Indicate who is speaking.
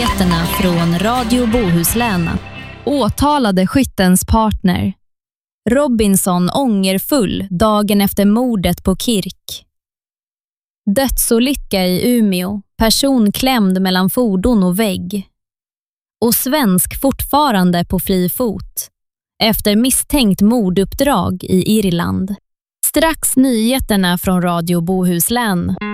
Speaker 1: Nyheterna från Radio Bohuslän. Åtalade skyttens partner. Robinson ångerfull dagen efter mordet på Kirk. Dödsolycka i Umeå. Person klämd mellan fordon och vägg. Och svensk fortfarande på fri fot. Efter misstänkt morduppdrag i Irland. Strax nyheterna från Radio Bohuslän.